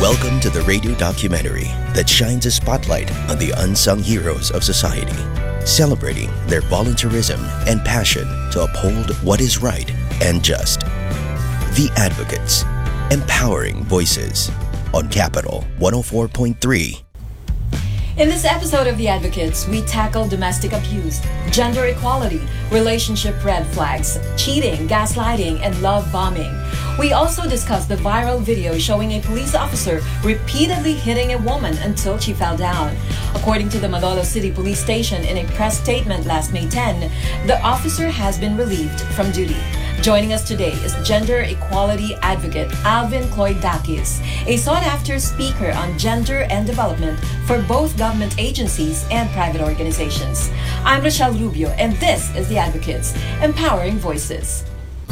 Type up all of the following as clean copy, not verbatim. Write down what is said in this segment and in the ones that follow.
Welcome to the radio documentary that shines a spotlight on the unsung heroes of society, celebrating their volunteerism and passion to uphold what is right and just. The Advocates, empowering voices on Capital 104.3. In this episode of The Advocates, we tackle domestic abuse, gender equality, relationship red flags, cheating, gaslighting, and love bombing. We also discuss the viral video showing a police officer repeatedly hitting a woman until she fell down. According to the Malolos City Police Station in a press statement last May 10, the officer has been relieved from duty. Joining us today is gender equality advocate Alvin Cloyd-Dakis, a sought-after speaker on gender and development for both government agencies and private organizations. I'm Rochelle Rubio, and this is The Advocates, empowering voices.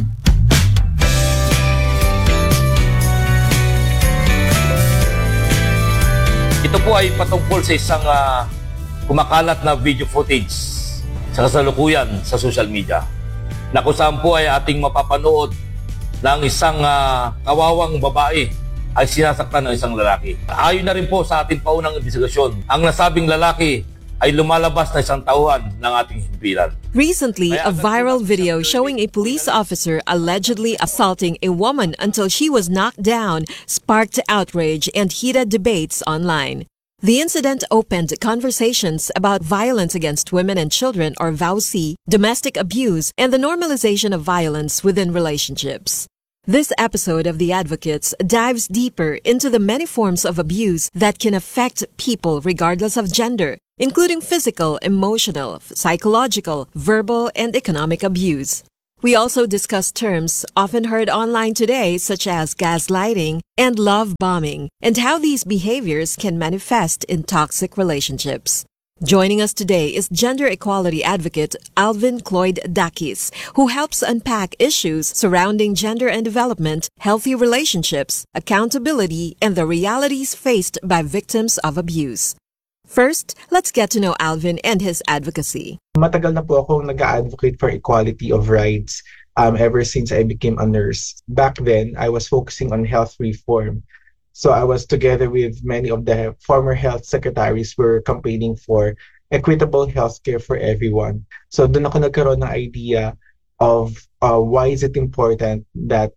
Ito po ay patungkol sa isang kumakalat na video footage sa kasalukuyan sa social media, na kung saan po ay ating mapapanood ng isang kawawang babae ay sinasaktan ng isang lalaki. Ayon na rin po sa ating paunang investigasyon, ang nasabing lalaki ay lumalabas na isang tauhan ng ating himpilan. Recently, a viral video showing a police officer allegedly assaulting a woman until she was knocked down sparked outrage and heated debates online. The incident opened conversations about violence against women and children, or VAUC, domestic abuse, and the normalization of violence within relationships. This episode of The Advocates dives deeper into the many forms of abuse that can affect people regardless of gender, including physical, emotional, psychological, verbal, and economic abuse. We also discuss terms often heard online today, such as gaslighting and love bombing, and how these behaviors can manifest in toxic relationships. Joining us today is gender equality advocate Alvin Cloyd-Dakis, who helps unpack issues surrounding gender and development, healthy relationships, accountability, and the realities faced by victims of abuse. First, let's get to know Alvin and his advocacy. Matagal na po akong nag-advocate for equality of rights ever since I became a nurse. Back then, I was focusing on health reform. So I was together with many of the former health secretaries who were campaigning for equitable healthcare for everyone. So doon ako nagkaroon ng idea of why is it important that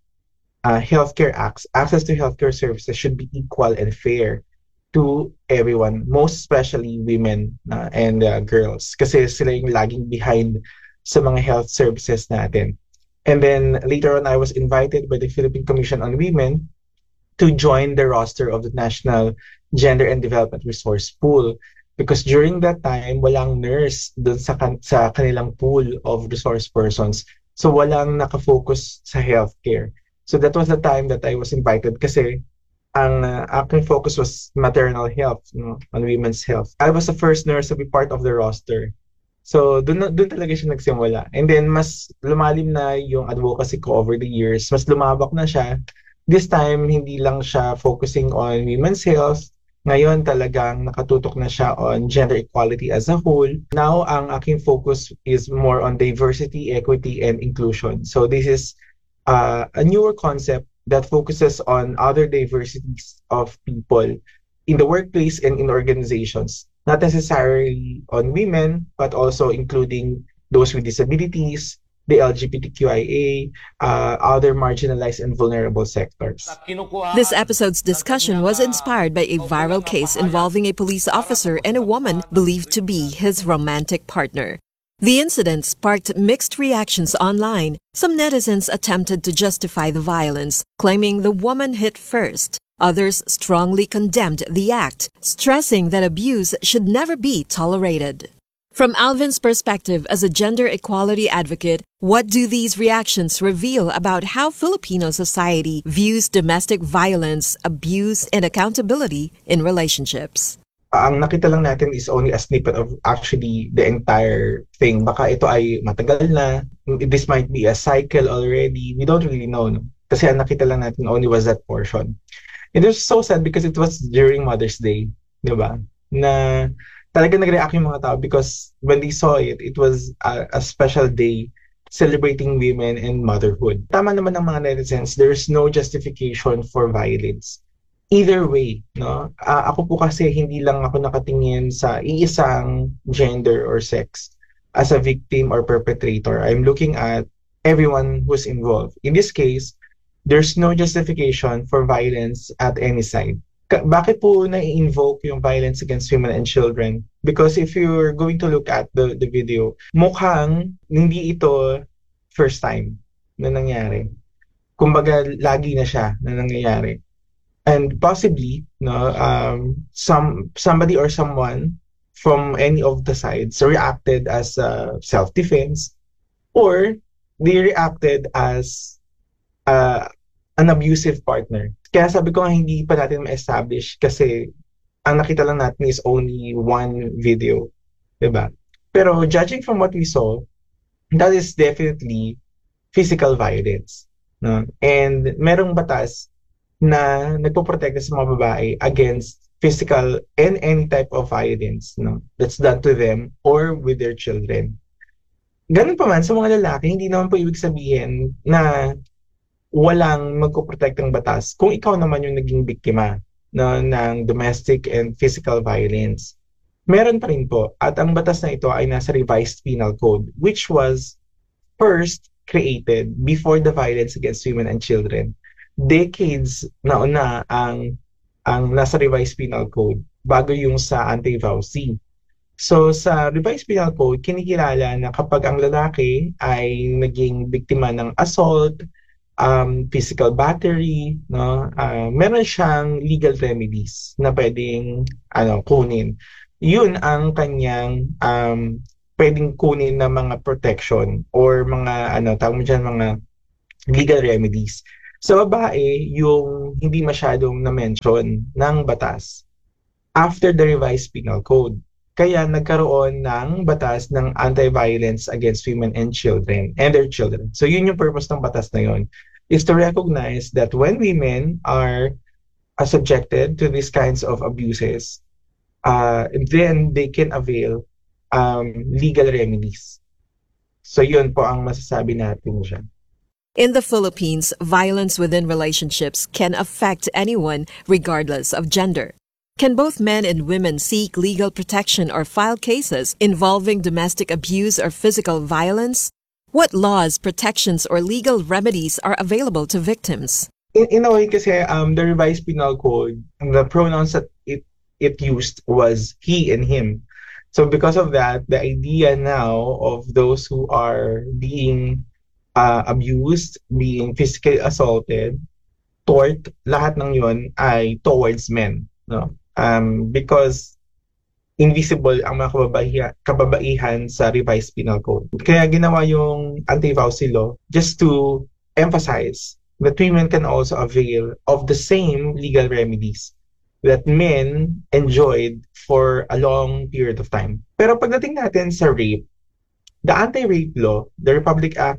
access to healthcare services should be equal and fair to everyone, most especially women and girls, kasi sila yung laging behind sa mga health services natin. And then later on, I was invited by the Philippine Commission on Women to join the roster of the National Gender and Development Resource Pool, because during that time, walang nurse dun sa kanilang pool of resource persons. So walang nakafocus sa healthcare. So that was the time that I was invited, kasi ang aking focus was maternal health, on women's health. I was the first nurse to be part of the roster. So dun talaga siya nagsimula. And then mas lumalim na yung advocacy ko over the years. Mas lumabak na siya. This time, hindi lang siya focusing on women's health. Ngayon talagang nakatutok na siya on gender equality as a whole. Now, ang aking focus is more on diversity, equity, and inclusion. So this is a newer concept that focuses on other diversities of people in the workplace and in organizations, not necessarily on women, but also including those with disabilities, the LGBTQIA, other marginalized and vulnerable sectors. This episode's discussion was inspired by a viral case involving a police officer and a woman believed to be his romantic partner. The incident sparked mixed reactions online. Some netizens attempted to justify the violence, claiming the woman hit first. Others strongly condemned the act, stressing that abuse should never be tolerated. From Alvin's perspective as a gender equality advocate, what do these reactions reveal about how Filipino society views domestic violence, abuse, and accountability in relationships? Ang nakita lang natin is only a snippet of actually the entire thing. Baka ito ay matagal na. This might be a cycle already. We don't really know. No? Kasi ang nakita lang natin only was that portion. It was so sad because it was during Mother's Day. Diba? Na talaga nag-react yung mga tao because when they saw it, it was a special day celebrating women and motherhood. Tama naman ng mga netizens, there's no justification for violence. either way, no? Ako po kasi hindi lang ako nakatingin sa iisang gender or sex as a victim or perpetrator. I'm looking at everyone who's involved. In this case, there's no justification for violence at any side. Bakit po na-invoke yung violence against women and children? Because if you're going to look at the video, mukhang hindi ito first time na nangyari. Kumbaga, lagi na siya na nangyayari. And possibly, no, somebody or someone from any of the sides reacted as self-defense, or they reacted as an abusive partner. Kaya sabi ko nga hindi pa natin ma-establish kasi ang nakita lang natin is only one video, diba? Pero judging from what we saw, that is definitely physical violence, no? And merong batas na nagpoprotekta sa mga babae against physical and any type of violence, no, that's done to them or with their children. Ganun pa man sa mga lalaki, hindi naman po ibig sabihin na walang magpoprotektang batas kung ikaw naman yung naging biktima, no, ng domestic and physical violence. Meron pa rin po, at ang batas na ito ay nasa Revised Penal Code, which was first created before the Violence Against Women and Children. Decades na una ang nasa Revised Penal Code bago yung sa Anti-VAUC. So sa Revised Penal Code, kinikilala na kapag ang lalaki ay naging biktima ng assault, physical battery, no, meron siyang legal remedies na pwedeng kunin. Yun ang kanyang pwedeng kunin na mga protection or mga tawag mo dyan, mga legal remedies. Sa babae, yung hindi masyadong na-mention ng batas after the Revised Penal Code. Kaya nagkaroon ng batas ng anti-violence against women and children and their children. So yun yung purpose ng batas na yun, is to recognize that when women are subjected to these kinds of abuses, then they can avail legal remedies. So yun po ang masasabi natin siya. In the Philippines, violence within relationships can affect anyone regardless of gender. Can both men and women seek legal protection or file cases involving domestic abuse or physical violence? What laws, protections, or legal remedies are available to victims? In a way, kasi the Revised Penal Code, the pronouns that it used was he and him. So because of that, the idea now of those who are being abused, being physically assaulted, tort, lahat ng yun ay towards men, no? Because invisible ang mga kababaihan sa Revised Penal Code. Kaya ginawa yung Anti-VAUC law just to emphasize that women can also avail of the same legal remedies that men enjoyed for a long period of time. Pero pagdating natin sa rape, the anti-rape law, the Republic Act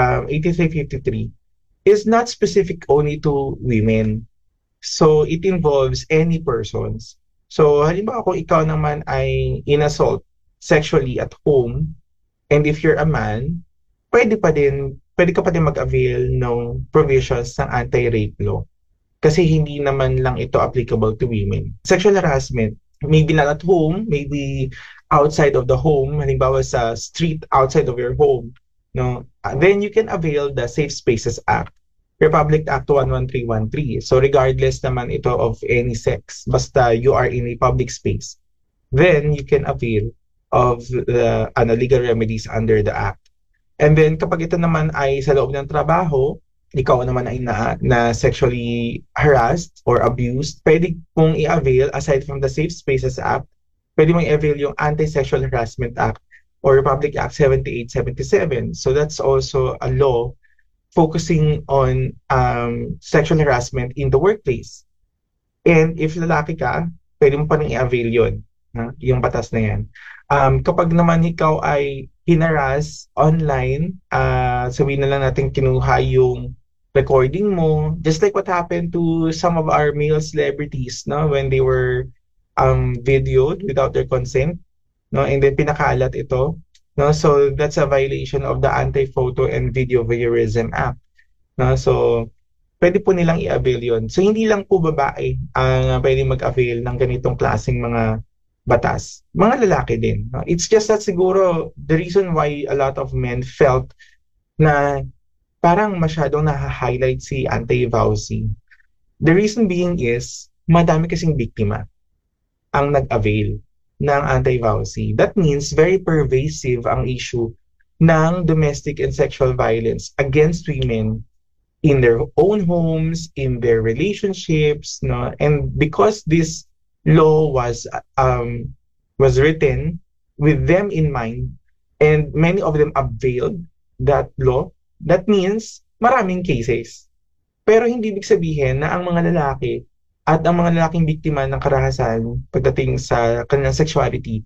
8353, is not specific only to women. So it involves any persons. So halimbawa kung ikaw naman ay inassault sexually at home, and if you're a man, pwede ka pa din mag-avail ng provisions ng anti-rape law. Kasi hindi naman lang ito applicable to women. Sexual harassment, maybe not at home, maybe outside of the home, halimbawa sa street outside of your home, no? Then you can avail the Safe Spaces Act, Republic Act 11313. So regardless naman ito of any sex, basta you are in a public space, then you can avail of the legal remedies under the act. And then kapag ito naman ay sa loob ng trabaho, ikaw naman ay na sexually harassed or abused, pwede mong i-avail, aside from the Safe Spaces Act, pwede mong i-avail yung Anti-Sexual Harassment Act or Republic Act 7877. So that's also a law focusing on sexual harassment in the workplace. And if lalaki ka, pwede mo pa rin i-avail yun, yung batas na yan. Kapag naman ikaw ay hinaras online, sabihin na lang natin kinuha yung recording mo, just like what happened to some of our male celebrities, no, when they were videoed without their consent, no, and then pinakalat ito. No, so that's a violation of the Anti-Photo and Video Voyeurism Act. No, so pwede po nilang i-avail yun. So hindi lang po babae ang pwede mag-avail ng ganitong klaseng mga batas. Mga lalaki din. No? It's just that siguro the reason why a lot of men felt na parang masyadong naha-highlight si anti-vowsy. The reason being is, madami kasing biktima ang nag-avail ng anti-vowsy. That means very pervasive ang issue ng domestic and sexual violence against women in their own homes, in their relationships, no? And because this law was written with them in mind, and many of them availed that law, that means maraming cases. Pero hindi ibig sabihin na ang mga lalaki at ang mga lalaking biktima ng karahasan pagdating sa kanilang sexuality,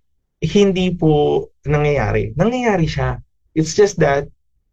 hindi po nangyayari. Nangyayari siya. It's just that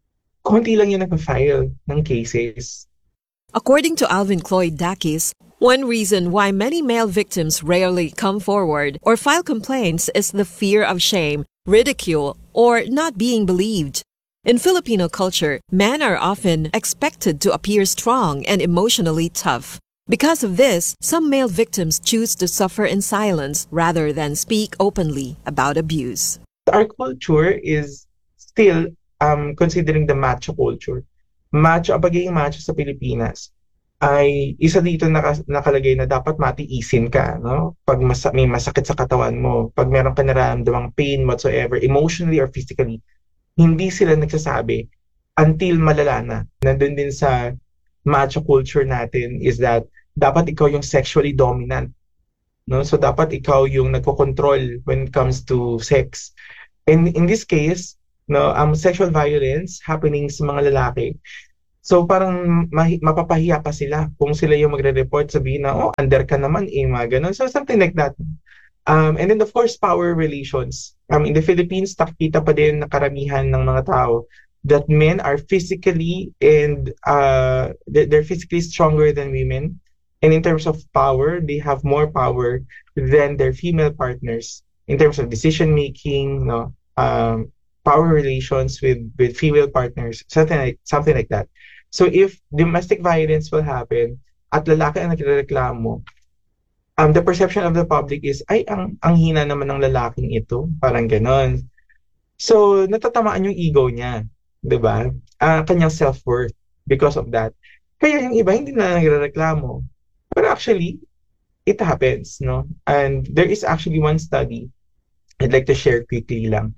konti lang yung nagpa-file ng cases. According to Alvin Cloyd Dakis, one reason why many male victims rarely come forward or file complaints is the fear of shame, ridicule, or not being believed. In Filipino culture, men are often expected to appear strong and emotionally tough. Because of this, some male victims choose to suffer in silence rather than speak openly about abuse. Our culture is still considering the macho culture. Ang pagiging macho sa Pilipinas ay isa dito nakalagay na dapat matiisin ka, no? Pag may masakit sa katawan mo, pag meron ka nararamdamang pain whatsoever, emotionally or physically, hindi sila nagsasabi until malala na. Nandun din sa macho culture natin is that dapat ikaw yung sexually dominant, no? So dapat ikaw yung nagko-control when it comes to sex. And in this case, no, sexual violence happening sa mga lalaki. So parang mapapahiya pa sila kung sila yung magre-report, sabihin na, oh, under ka naman, mga ganun. So something like that. And then of course, power relations. In the Philippines, nakikita pa din na karamihan ng mga tao that men are physically and they're physically stronger than women. And in terms of power, they have more power than their female partners in terms of decision making, no, power relations with female partners, something like that. So if domestic violence will happen at lalaki ang nagrereklamo, the perception of the public is, ay, ang hina naman ng lalaking ito, parang ganon. So natatamaan yung ego niya, 'di ba? Kanyang self-worth because of that. Kaya yung iba hindi na nagrereklamo. But actually, it happens, no? And there is actually one study I'd like to share quickly lang.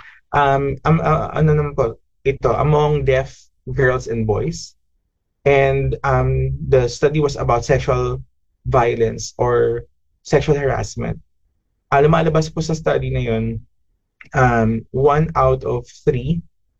Ano naman po, ito, among deaf girls and boys. And the study was about sexual violence or sexual harassment. Lumalabas po sa study na yun, 1 out of 3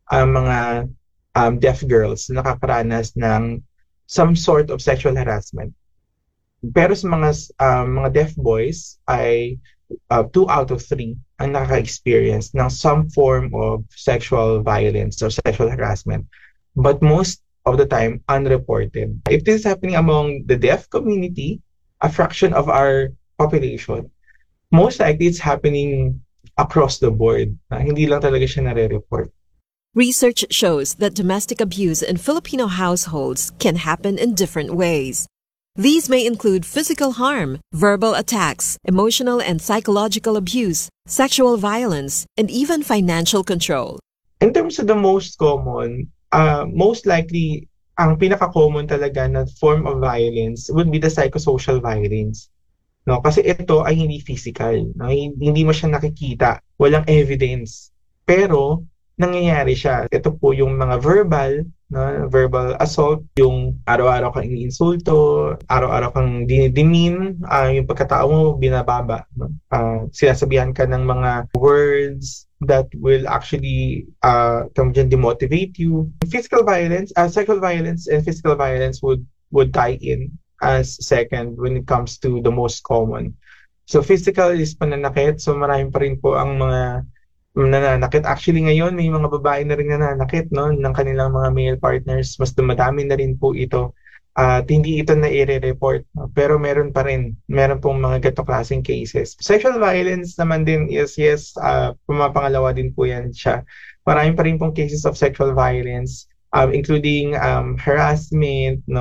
mga deaf girls nakakaranas ng some sort of sexual harassment. Pero sa mga deaf boys ay 2 out of 3 ang nakaka-experience ng some form of sexual violence or sexual harassment. But most of the time, unreported. If this is happening among the deaf community, a fraction of our population, most likely it's happening across the board. Hindi lang talaga siya nare-report. Research shows that domestic abuse in Filipino households can happen in different ways. These may include physical harm, verbal attacks, emotional and psychological abuse, sexual violence, and even financial control. In terms of the most common, most likely, ang pinaka-common talaga na form of violence would be the psychosocial violence. No, kasi ito ay hindi physical, no? Hindi mo siya nakikita, walang evidence. Pero nangyayari siya. Ito po yung mga verbal assault, yung araw-araw kang iniinsulto, araw-araw kang dinidemean, yung pagkatao mo binababa, no? Sinasabihan ka ng mga words that will actually demotivate you. Physical violence, sexual violence and physical violence would tie in as second when it comes to the most common. So physical is pananakit, so marami pa rin po ang mga nananakit. Actually ngayon may mga babae na rin nananakit, no, ng kanilang mga male partners. Mas dumadami na rin po ito. Hindi ito na i-report, no? Pero meron pong mga ganitong klaseng cases. Sexual violence naman din is, yes, pumapangalawa din po yan siya. Marami pa rin pong cases of sexual violence, including harassment, no,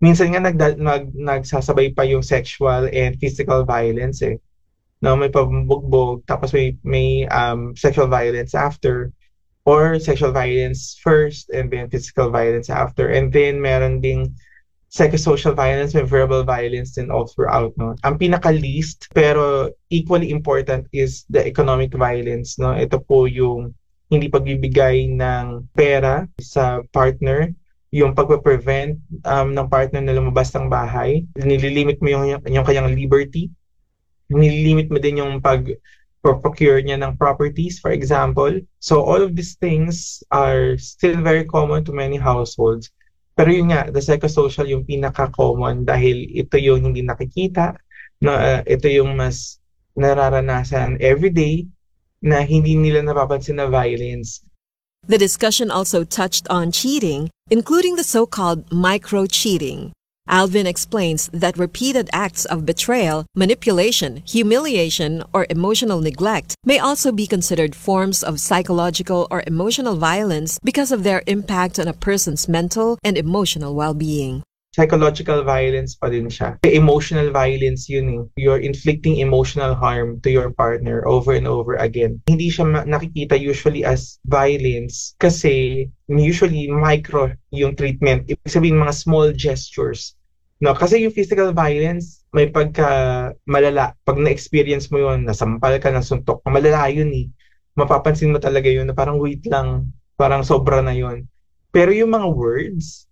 Minsan nga nagsasabay pa yung sexual and physical violence eh. No, may pambugbog, tapos may sexual violence after, or sexual violence first and then physical violence after. And then meron ding psychosocial violence, may verbal violence din all throughout, no? Ang pinaka-least pero equally important is the economic violence, no? Ito po yung hindi pagbibigay ng pera sa partner, yung pagpe-prevent ng partner na lumabas ng bahay, nililimit mo yung kanyang liberty, nililimit mo din yung procure niya ng properties, for example. So all of these things are still very common to many households. Pero yun nga, the psychosocial yung pinaka-common dahil ito yung hindi nakikita, no, ito yung mas nararanasan everyday na hindi nila napapansin na violence. The discussion also touched on cheating, including the so-called micro-cheating. Alvin explains that repeated acts of betrayal, manipulation, humiliation, or emotional neglect may also be considered forms of psychological or emotional violence because of their impact on a person's mental and emotional well-being. Psychological violence pa din siya. Emotional violence yun eh. You're inflicting emotional harm to your partner over and over again. Hindi siya nakikita usually as violence kasi usually micro yung treatment. Ibig sabihin mga small gestures. No, kasi yung physical violence may pagka malala. Pag na-experience mo yun, nasampal ka, nasuntok ka, malala yun eh. Mapapansin mo talaga yun na parang wait lang, parang sobra na yun. Pero yung mga words,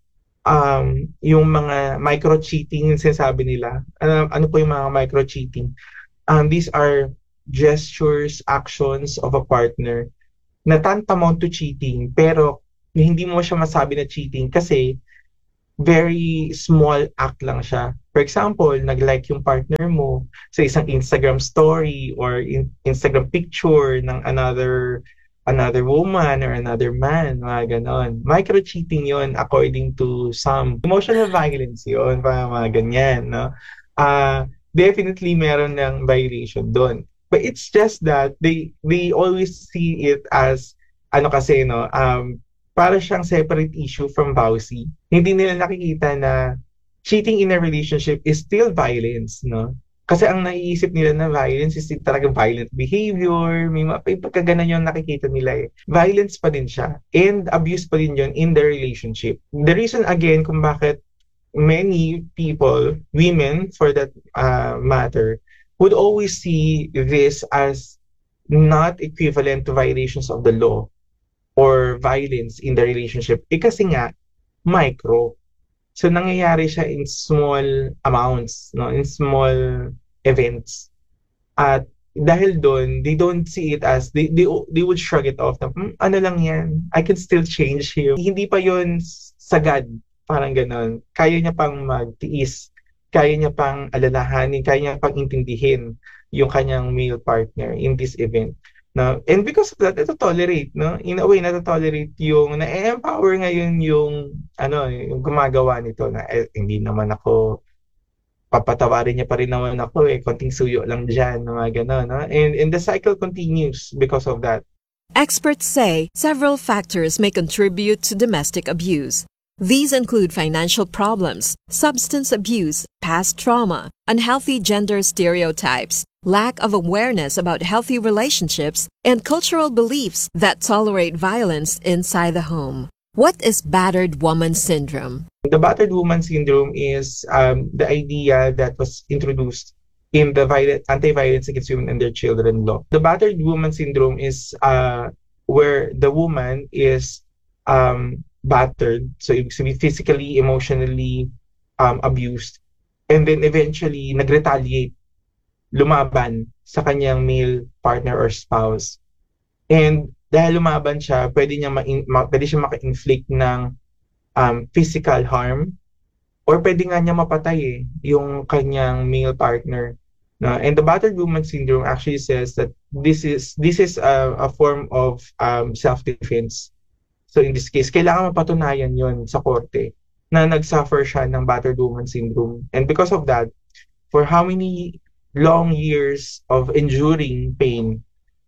yung mga micro-cheating yung sinasabi nila. Ano po yung mga micro-cheating? These are gestures, actions of a partner na tantamount to cheating pero hindi mo siya masabi na cheating kasi very small act lang siya. For example, nag-like yung partner mo sa isang Instagram story or Instagram picture ng another woman or another man, mga ganon. Micro-cheating yon according to some. Emotional violence yon, mga ganyan, no? Definitely meron ng violation doon. But it's just that they always see it as, kasi, no? Para siyang separate issue from VAUSI. Hindi nila nakikita na cheating in a relationship is still violence, no? Kasi ang naiisip nila na violence is talagang violent behavior, may pagkaganan yung nakikita nila eh. Violence pa din siya and abuse pa din yun in the relationship. The reason again kung bakit many people, women for that matter, would always see this as not equivalent to violations of the law or violence in the relationship. Kasi nga, micro. So nangyayari siya in small amounts, no, in small events. At dahil doon, they don't see it as they would shrug it off na ano lang yan, I can still change him. Hindi pa yon sagad, parang ganon. Kaya niya pang magtiis, kaya niya pang alalahanin, kaya niya pang intindihin yung kanyang male partner in this event. No? And because of that, ito tolerate, no? In a way, na-tolerate yung, na-empower ngayon yung gumagawa nito na, hindi naman ako, papatawarin niya pa rin naman ako konting suyo lang dyan, mga gano'n, no? And the cycle continues because of that. Experts say several factors may contribute to domestic abuse. These include financial problems, substance abuse, past trauma, unhealthy gender stereotypes, lack of awareness about healthy relationships, and cultural beliefs that tolerate violence inside the home. What is battered woman syndrome? The battered woman syndrome is the idea that was introduced in the Anti-Violence Against Women and Their Children law. The battered woman syndrome is where the woman is battered, so ibig sabihin physically, emotionally abused, and then eventually nag-retaliate, lumaban sa kanyang male partner or spouse. And dahil lumaban siya, pwede siya maka-inflict ng physical harm or pwede nga niya mapatay yung kanyang male partner. And the battered woman syndrome actually says that this is a form of self-defense. So in this case, kailangan mapatunayan yon sa korte na nagsuffer siya ng battered woman syndrome. And because of that, for how many long years of enduring pain,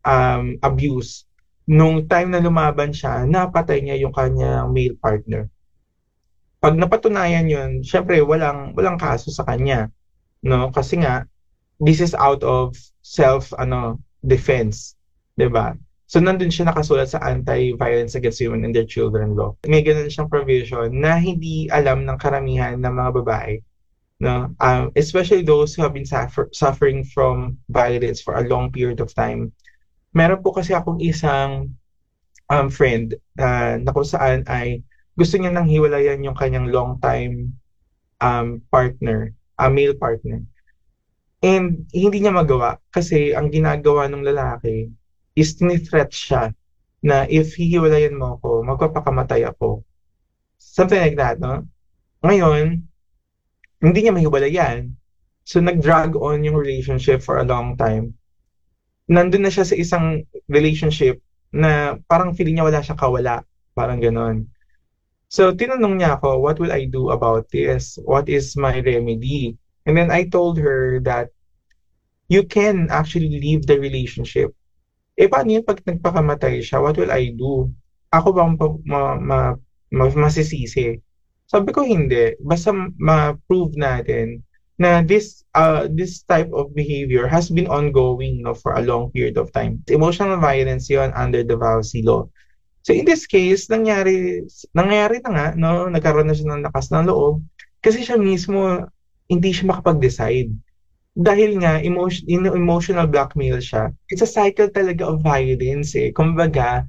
abuse, nung time na lumaban siya, napatay niya yung kanyang male partner. Pag napatunayan yun, syempre walang kaso sa kanya, no? Kasi nga, this is out of defense, 'di ba? So nandun siya nakasulat sa Anti-Violence Against Women and Their Children Law. May ganun siyang provision na hindi alam ng karamihan ng mga babae, no? Especially those who have been suffering from violence for a long period of time. Meron po kasi akong isang friend na kung saan ay gusto niya nang hiwalayan yung kanyang long time partner, a male partner. And hindi niya magawa kasi ang ginagawa ng lalaki is tinithreat siya na if hihiwalayan mo ako, magpapakamatay ako. Something like that, no? Ngayon, hindi niya mahiwalayan. So nag-drag on yung relationship for a long time. Nandun na siya sa isang relationship na parang feeling niya wala siyang kawala. Parang ganon. So tinanong niya ako, what will I do about this? What is my remedy? And then I told her that you can actually leave the relationship. Paano yun pag nagpakamatay siya? What will I do? Ako bang masisisi? Sabi ko hindi. Basta ma-prove natin na this type of behavior has been ongoing, no, for a long period of time. Emotional violence yun under the VAUSI law. So in this case, nangyari na nga, no, nagkaroon na siya ng lakas ng loob kasi siya mismo hindi siya makapag-decide. Dahil nga emotional blackmail siya. It's a cycle talaga of violence eh. Kumbaga,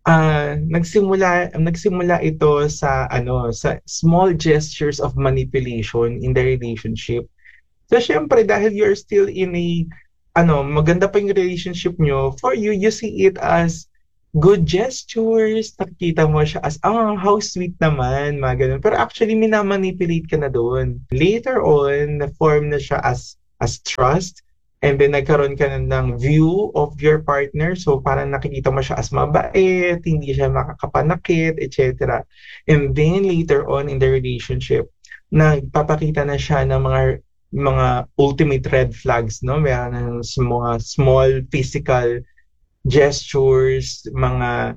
nagsimula ito sa small gestures of manipulation in the relationship. So syempre dahil you're still in maganda pa yung relationship nyo, for you see it as good gestures, nakikita mo siya as, how sweet naman, mga ganun. Pero actually, minamanipulate ka na doon. Later on, na-form na siya as trust, and then nagkaroon ka na ng view of your partner, so parang nakikita mo siya as mabait, hindi siya makakapanakit, etc. And then later on in the relationship, nagpapakita na siya ng mga ultimate red flags, no? Mayroon ng mga small physical gestures, mga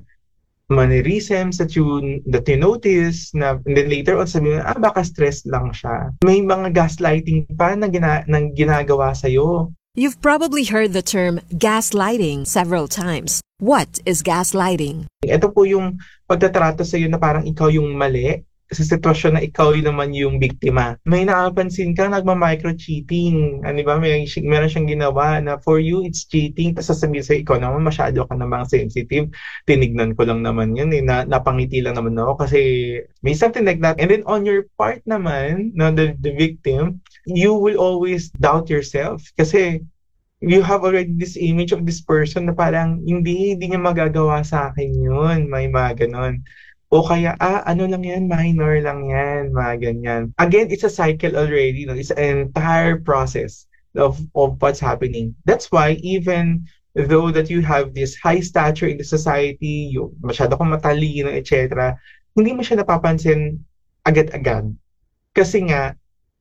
mannerisms that you notice na, and then later on sabihin mo, baka stress lang siya. May mga gaslighting pa na ginagawa sa'yo. You've probably heard the term gaslighting several times. What is gaslighting? Ito po yung pagtatrato sa'yo na parang ikaw yung mali sa sitwasyon na ikaw yun naman yung biktima. May nakapansin ka, nagma-micro-cheating. Ano ba? Meron siyang ginawa na for you, it's cheating. Tapos sasabihin sa'yo, ikaw naman masyado ka namang sensitive. Tinignan ko lang naman yun. Napangiti lang naman ako kasi may something like that. And then on your part naman, the victim, you will always doubt yourself. Kasi you have already this image of this person na parang hindi niya magagawa sa akin yun. May mga ganon. O kaya, ano lang yan, minor lang yan, mga ganyan. Again, it's a cycle already, no? It's an entire process of what's happening. That's why even though that you have this high stature in the society, yung masyado kang matalino, etc., hindi mo siya napapansin agad-agad. Kasi nga,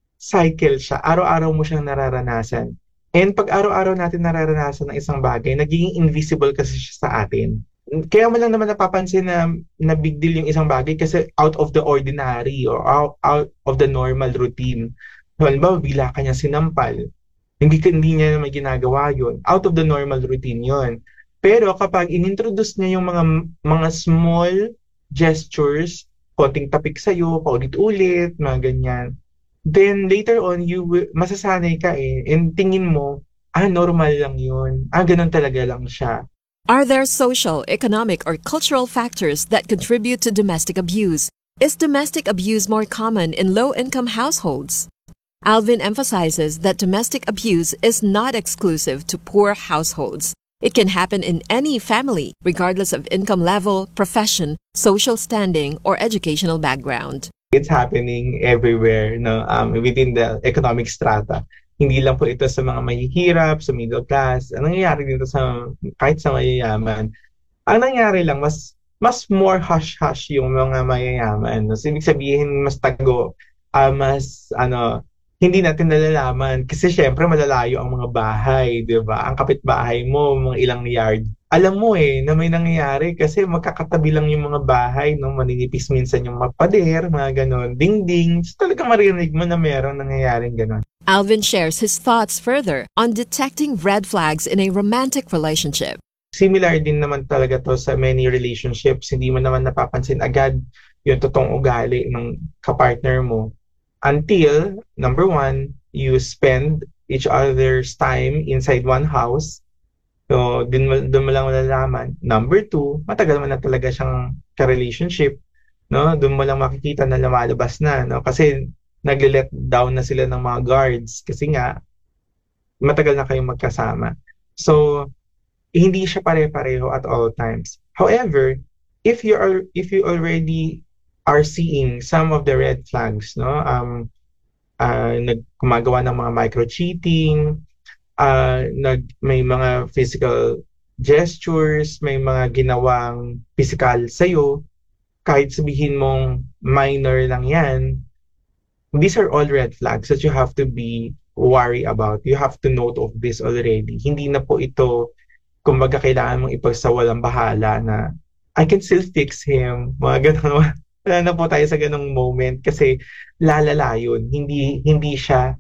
cycle siya. Araw-araw mo siyang nararanasan. And pag araw-araw natin nararanasan ng isang bagay, nagiging invisible kasi siya sa atin. Kaya mo lang naman napapansin na big deal yung isang bagay kasi out of the ordinary or out of the normal routine. Halimbawa, bigla ka niya sinampal. Hindi niya naman ginagawa yun. Out of the normal routine yun. Pero kapag inintroduce niya yung mga small gestures, konting tapik sa'yo, paulit-ulit, mga ganyan, then later on, masasanay ka eh. And tingin mo, normal lang yun. Ganun talaga lang siya. Are there social, economic, or cultural factors that contribute to domestic abuse? Is domestic abuse more common in low-income households? Alvin emphasizes that domestic abuse is not exclusive to poor households. It can happen in any family, regardless of income level, profession, social standing, or educational background. It's happening everywhere, no? Within the economic strata. Hindi lang po ito sa mga mahihirap, sa middle class. Ang nangyayari dito kahit sa mayayaman. Ang nangyayari lang, mas more hush-hush yung mga mayayaman. So, ibig sabihin, mas tago, hindi natin nalalaman. Kasi syempre, malalayo ang mga bahay, di ba? Ang kapitbahay mo, mga ilang alam mo na may nangyayari kasi magkakatabi lang yung mga bahay, no? Maninipis minsan yung mga pader, mga ganon, ding-ding. So, talagang marinig mo na meron nangyayaring ganon. Alvin shares his thoughts further on detecting red flags in a romantic relationship. Similar din naman talaga to sa many relationships. Hindi mo naman napapansin agad yung totoong ugali ng kapartner mo until, number one, you spend each other's time inside one house. So, doon mo lang malalaman. Number two, matagal mo na talaga siyang ka-relationship. No? Doon mo lang makikita na lumalabas na. No? Kasi nagle-let down na sila ng mga guards. Kasi nga, matagal na kayong magkasama. So, hindi siya pare-pareho at all times. However, if you already are seeing some of the red flags, no, gumagawa ng mga micro-cheating, may mga physical gestures, may mga ginawang physical sa'yo, kahit sabihin mong minor lang yan, these are all red flags that you have to be worried about. You have to note of this already. Hindi na po ito kumbaga kailangan mong ipagsawalang bahala na I can still fix him. Mga ganun. Wala na po tayo sa ganung moment kasi lalala yun. Hindi siya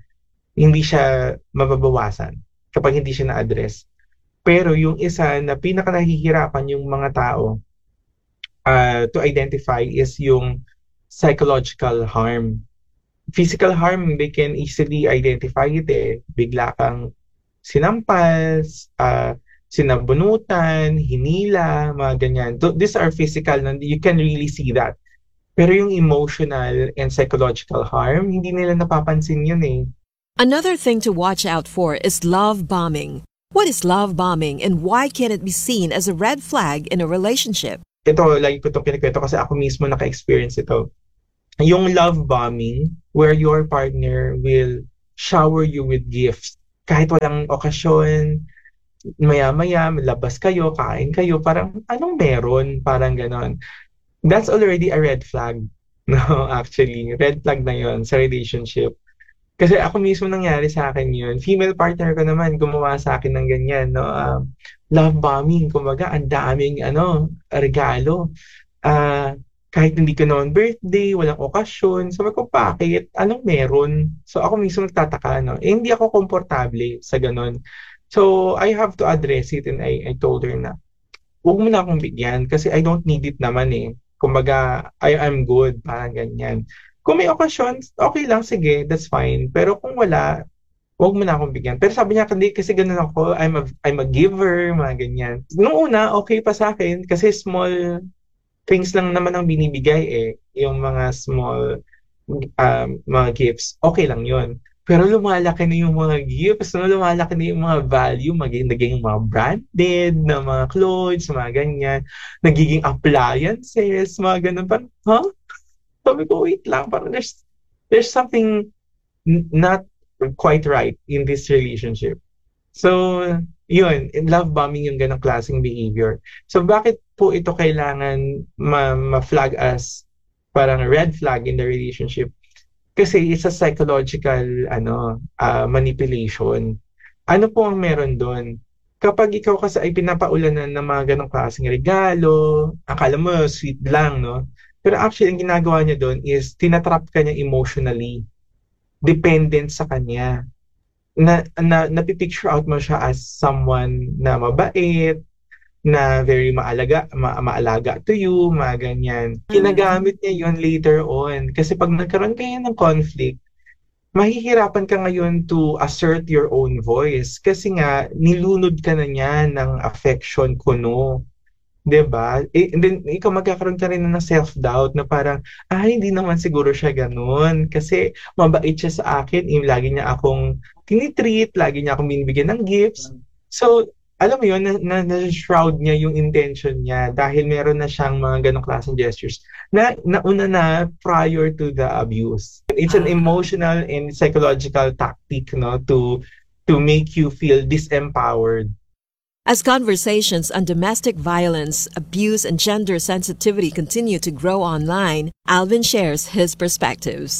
mababawasan kapag hindi siya na-address. Pero yung isa na pinaka nahihirapan yung mga tao to identify is yung psychological harm. Physical harm, they can easily identify it Bigla kang sinampal, sinabunutan, hinila, mga ganyan. These are physical, you can really see that. Pero yung emotional and psychological harm, hindi nila napapansin yun Another thing to watch out for is love bombing. What is love bombing and why can it be seen as a red flag in a relationship? Ito, lagi ko itong kinikwento kasi ako mismo naka-experience ito. Yung love bombing, where your partner will shower you with gifts. Kahit walang okasyon, maya-maya, labas kayo, kain kayo, parang anong meron? Parang ganon. That's already a red flag. No, actually. Red flag na yon sa relationship. Kasi ako mismo nangyari sa akin yun. Female partner ko naman, gumawa sa akin ng ganyan. No? Love bombing, kumbaga, ang daming regalo. Kahit hindi ko noon birthday, walang okasyon. Sabi ko, bakit? Anong meron? So ako mismo nagtataka. No? Hindi ako komportable sa ganon. So, I have to address it and I told her na, huwag mo na akong bigyan kasi I don't need it naman Kumbaga, I'm good, parang ganyan. Kung may okasyon, okay lang, sige, that's fine. Pero kung wala, huwag mo na akong bigyan. Pero sabi niya, hindi, kasi ganun ako, I'm a giver, mga ganyan. Noong una, okay pa sa akin kasi small things lang naman ang binibigay Yung mga small mga gifts, okay lang yun. Pero lumalaki na yung mga gifts, lumalaki na yung mga value, naging mga branded na mga clothes, mga ganyan, nagiging appliances, mga ganun. Parang, Sabi ko, wait lang, parang there's something not quite right in this relationship. So, yun, love bombing yung ganong klaseng behavior. So, bakit po ito kailangan ma-flag as parang red flag in the relationship? Kasi it's a psychological manipulation. Ano po ang meron doon? Kapag ikaw kasi ay pinapaulanan ng mga ganong klaseng regalo, akala mo sweet lang, no? Pero actually, ang ginagawa niya doon is tinatrap ka niya emotionally. Dependent sa kanya. Napipicture out mo siya as someone na mabait, na very maalaga to you, mga ganyan. Ginagamit niya yun later on. Kasi pag nagkaroon kayo ng conflict, mahihirapan ka ngayon to assert your own voice. Kasi nga, nilunod ka na niya ng affection kuno. Diba? And then, ikaw magkakaroon ka rin ng self-doubt na parang, hindi naman siguro siya ganun. Kasi mabait siya sa akin. Lagi niya akong tinitreat, lagi niya akong binibigyan ng gifts. So, alam mo yun, na-shroud niya yung intention niya dahil meron na siyang mga ganong klaseng gestures na nauna na prior to the abuse. It's an emotional and psychological tactic, no, to make you feel disempowered. As conversations on domestic violence, abuse, and gender sensitivity continue to grow online, Alvin shares his perspectives.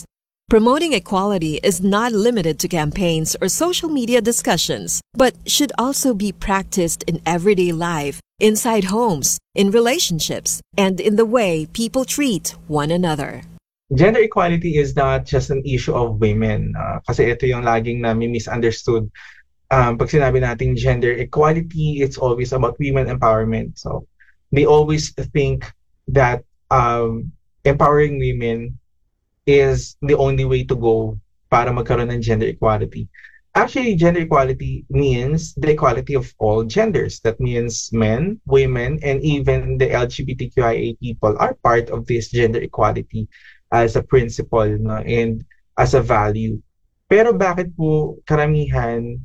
Promoting equality is not limited to campaigns or social media discussions, but should also be practiced in everyday life, inside homes, in relationships, and in the way people treat one another. Gender equality is not just an issue of women. Kasi ito yung laging misunderstood. Pag sinabi natin gender equality, it's always about women empowerment. So they always think that empowering women is the only way to go para magkaroon ng gender equality. Actually, gender equality means the equality of all genders. That means men, women, and even the LGBTQIA people are part of this gender equality as a principle, no, and as a value. Pero bakit po karamihan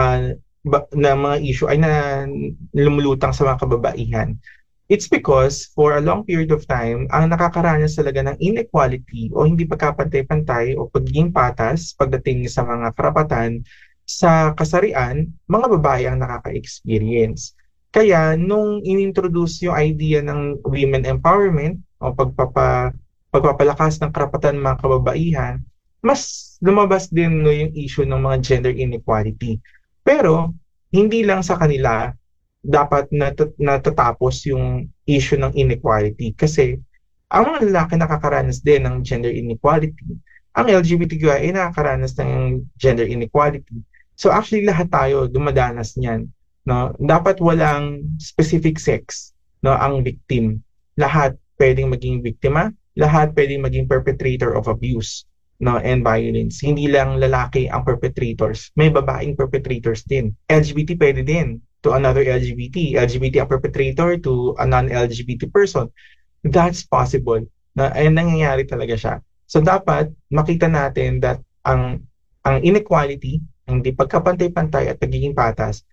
na mga issue ay lumulutang sa mga kababaihan? It's because for a long period of time, ang nakakaranas talaga ng inequality o hindi pagkapantay-pantay o pagiging patas pagdating sa mga karapatan sa kasarian, mga babae ang nakaka-experience. Kaya nung inintroduce yung idea ng women empowerment o pagpapalakas ng karapatan ng mga kababaihan, mas lumabas din yung issue ng mga gender inequality. Pero hindi lang sa kanila dapat natatapos yung issue ng inequality kasi ang mga lalaki nakakaranas din ng gender inequality. Ang LGBTQIA ay nakakaranas ng gender inequality. So actually lahat tayo dumadanas niyan, no? Dapat walang specific sex, no, ang victim. Lahat pwedeng maging biktima, lahat pwedeng maging perpetrator of abuse, no, and violence. Hindi lang lalaki ang perpetrators, may babaeng perpetrators din. LGBT pwede din to another LGBT ang perpetrator to a non-LGBT person. That's possible. And nangyayari talaga siya. So dapat makita natin that ang inequality, ang di pagkapantay-pantay at pagiging patas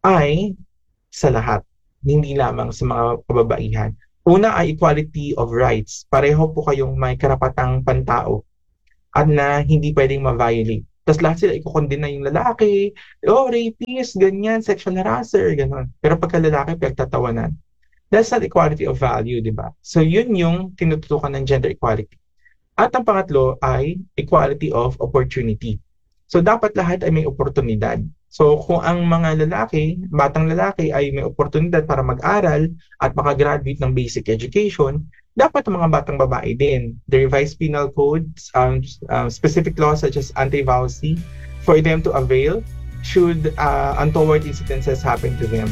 ay sa lahat, hindi lamang sa mga kababaihan. Una ay equality of rights. Pareho po kayong may karapatang pantao at na hindi pwedeng ma-violate. Tapos lahat sila ikukondena yung lalaki, rapist, ganyan, sexual harasser, gano'n. Pero pagka lalaki, pagtatawanan. That's not equality of value, di ba? So yun yung tinututukan ng gender equality. At ang pangatlo ay equality of opportunity. So dapat lahat ay may oportunidad. So kung ang mga lalaki, batang lalaki ay may oportunidad para mag-aral at makagraduate ng basic education, dapat ang mga batang babae din. The revised penal codes, specific laws such as anti-vowsy, for them to avail should untoward incidences happen to them.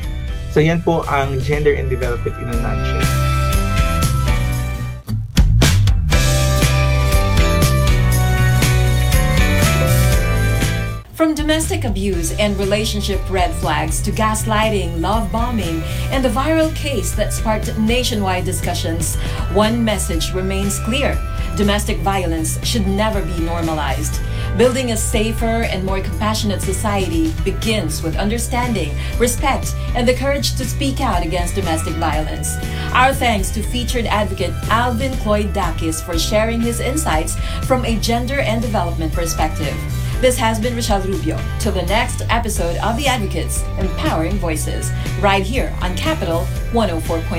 So yan po ang gender and development in a nutshell. From domestic abuse and relationship red flags to gaslighting, love bombing, and the viral case that sparked nationwide discussions, one message remains clear. Domestic violence should never be normalized. Building a safer and more compassionate society begins with understanding, respect, and the courage to speak out against domestic violence. Our thanks to featured advocate Alvin Cloyd Dakis for sharing his insights from a gender and development perspective. This has been Rochelle Rubio. Till the next episode of The Advocates, Empowering Voices, right here on Capital 104.3.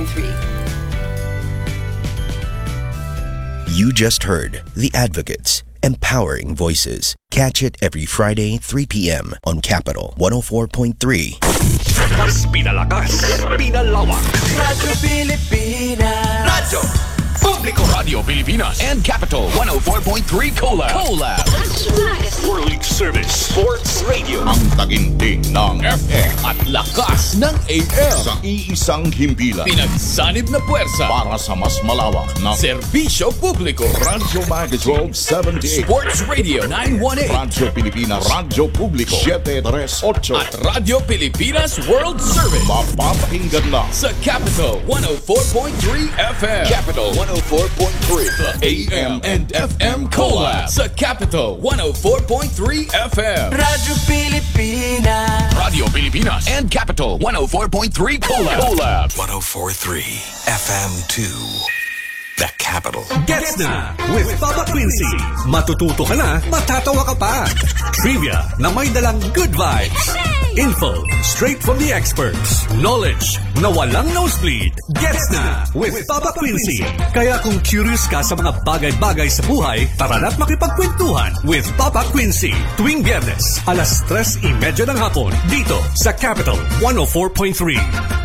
You just heard The Advocates, Empowering Voices. Catch it every Friday, 3 p.m. on Capital 104.3. Mas pinalakas, pinalawak. Radyo Pilipinas. Radyo Publiko, Radio Pilipinas and Capital 104.3 Collab. World Service Sports Radio. Ang taginting ng FM at lakas ng AM. Sa iisang himpilan. Pinagsanib na puwersa para sa mas malawak na serbisyo publiko. Radyo Magazine 1278. Sports Radio 918. Radyo Pilipinas, Radyo Publiko 738. At Radyo Pilipinas World Service. Mapapakinggan na sa Capital 104.3 FM. Capital 104.3. The AM and FM Collab sa Capital 104.3 FM. Radyo Pilipinas. Radio Pilipinas and Capital 104.3 Collab. 104.3 FM2. The Capital. Gets na with Papa Quincy. Matututo ka na, matatawa ka pa. Trivia na may dalang good vibes. Info straight from the experts. Knowledge na walang nosebleed. Gets na with Papa Quincy. Kaya kung curious ka sa mga bagay-bagay sa buhay, tara na't makipagkwentuhan with Papa Quincy. Tuwing Biyernes, alas 3:30 ng hapon, dito sa Capital 104.3.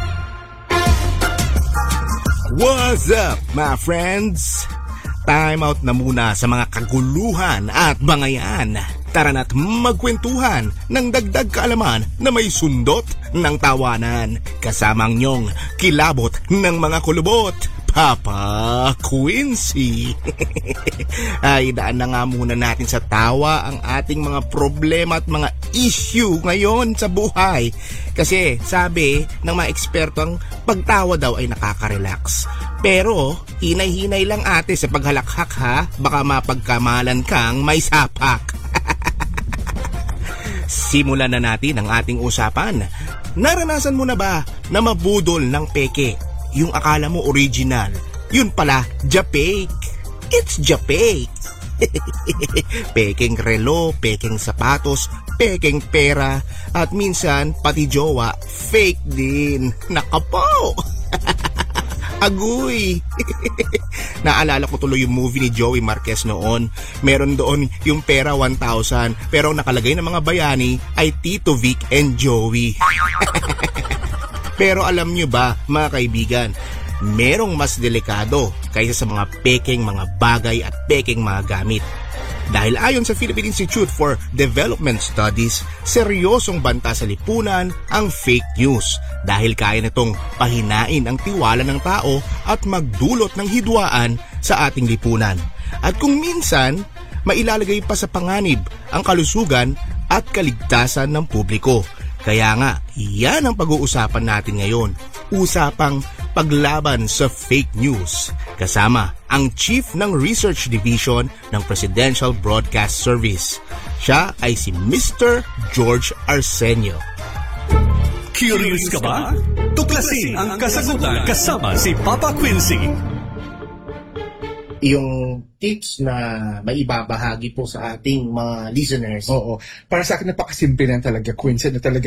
What's up, my friends? Time out na muna sa mga kaguluhan at bangayan. Tara na't magkwentuhan ng dagdag kaalaman na may sundot ng tawanan. Kasamang nyong kilabot ng mga kulubot, Papa Quincy. Ay, daan na nga muna natin sa tawa ang ating mga problema at mga issue ngayon sa buhay. Kasi sabi ng mga eksperto, ang pagtawa daw ay nakaka-relax. Pero hinay-hinay lang ate sa paghalakhak ha, baka mapagkamalan kang may sapak. Simulan na natin ang ating usapan. Naranasan mo na ba na mabudol ng peke? Yung akala mo original, yun pala japake. It's japake. Peking relo, peking sapatos, peking pera, at minsan pati jowa, fake din. Nakapaw! Agoy! Naalala ko tuloy yung movie ni Joey Marquez noon. Meron doon yung pera 1,000, pero ang nakalagay ng mga bayani ay Tito Vic and Joey. Pero alam nyo ba, mga kaibigan, merong mas delikado kaysa sa mga peking mga bagay at peking mga gamit. Dahil ayon sa Philippine Institute for Development Studies, seryosong banta sa lipunan ang fake news dahil kaya nitong pahinain ang tiwala ng tao at magdulot ng hidwaan sa ating lipunan. At kung minsan, mailalagay pa sa panganib ang kalusugan at kaligtasan ng publiko. Kaya nga, yan ang pag-uusapan natin ngayon. Usapang paglaban sa fake news. Kasama ang Chief ng Research Division ng Presidential Broadcast Service. Siya ay si Mr. George Arsenio. Curious ka ba? Tuklasin ang kasagutan kasama si Papa Quincy. Yung tips na maibabahagi po sa ating mga listeners. Oo. Para sa akin napakasimple na talaga, Quincy, na talaga